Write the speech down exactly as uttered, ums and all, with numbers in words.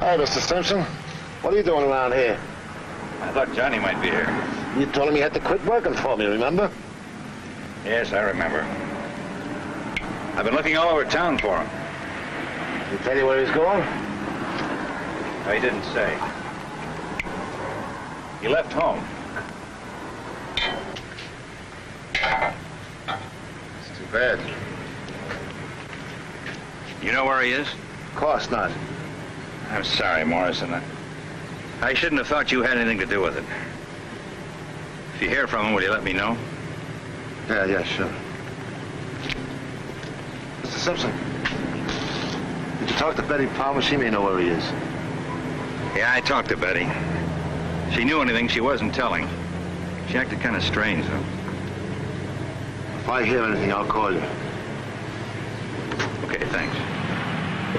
Hi, Mister Simpson. What are you doing around here? I thought Johnny might be here. You told him you had to quit working for me, remember? Yes, I remember. I've been looking all over town for him. Did he tell you where he's going? No, he didn't say. He left home. It's too bad. You know where he is? Of course not. I'm sorry, Morrison. I, I shouldn't have thought you had anything to do with it. If you hear from him, will you let me know? Yeah, yeah, sure. Mister Simpson, did you talk to Betty Palmer? She may know where he is. Yeah, I talked to Betty. She knew anything she wasn't telling. She acted kind of strange, though. If I hear anything, I'll call you. Okay, thanks.